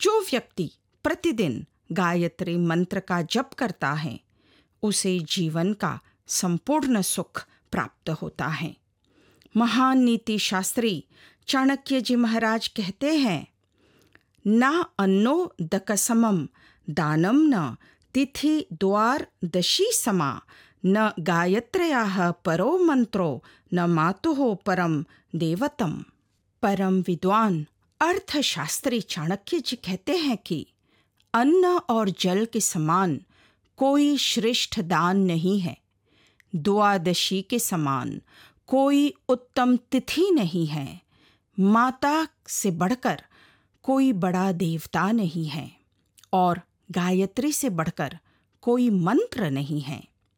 जो व्यक्ति प्रतिदिन गायत्री मंत्र का जप करता है उसे जीवन का संपूर्ण सुख प्राप्त होता है। महान नीति शास्त्री चाणक्य जी महाराज कहते हैं, ना अन्नो दकसमम दानम न तिथि द्वार दशी समा न गायत्र्याः परो मंत्रो न मातुः परम देवतम। परम विद्वान अर्थशास्त्री चाणक्य जी कहते हैं कि अन्न और जल के समान कोई श्रेष्ठ दान नहीं है, द्वादशी के समान कोई उत्तम तिथि नहीं है, माता से बढ़कर कोई बड़ा देवता नहीं है और गायत्री से बढ़कर कोई मंत्र नहीं है।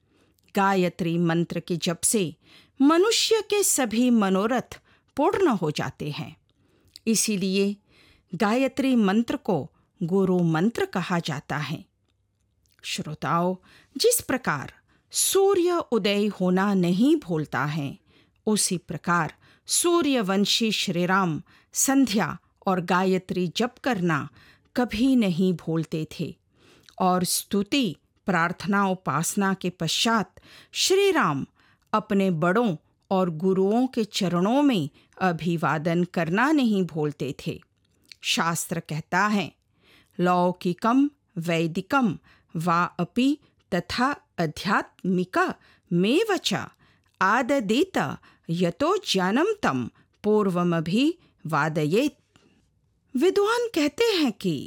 गायत्री मंत्र के जप से मनुष्य के सभी मनोरथ पूर्ण हो जाते हैं। इसीलिए गायत्री मंत्र को गुरु मंत्र कहा जाता है। श्रोताओ, जिस प्रकार सूर्य उदय होना नहीं भूलता है, उसी प्रकार सूर्यवंशी श्रीराम संध्या और गायत्री जप करना कभी नहीं भूलते थे और स्तुति प्रार्थना उपासना के पश्चात श्री राम अपने बड़ों और गुरुओं के चरणों में अभिवादन करना नहीं भूलते थे। शास्त्र कहता है, लौकिकम वैदिकम वा अपि तथा आध्यात्मिक मेव च आददेत यतो ज्ञानम तम पूर्वमभिवादयेत्। विद्वान कहते हैं कि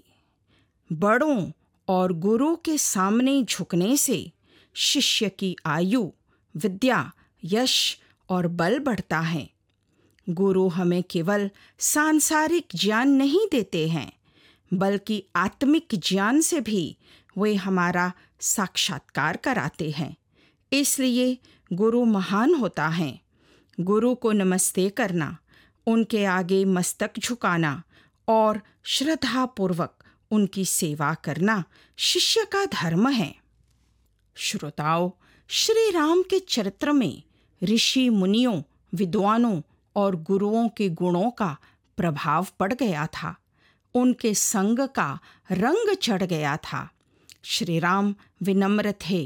बड़ों और गुरु के सामने झुकने से शिष्य की आयु, विद्या, यश और बल बढ़ता है। गुरु हमें केवल सांसारिक ज्ञान नहीं देते हैं, बल्कि आत्मिक ज्ञान से भी वे हमारा साक्षात्कार कराते हैं। इसलिए गुरु महान होता है। गुरु को नमस्ते करना, उनके आगे मस्तक झुकाना और श्रद्धापूर्वक उनकी सेवा करना शिष्य का धर्म है। श्रोताओ, श्री राम के चरित्र में ऋषि मुनियों, विद्वानों और गुरुओं के गुणों का प्रभाव पड़ गया था। उनके संग का रंग चढ़ गया था। श्री राम विनम्र थे,